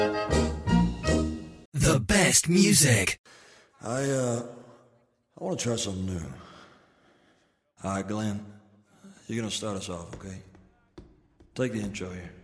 The best music. I want to try something new. All right, Glenn, you're going to start us off, okay? Take the intro here.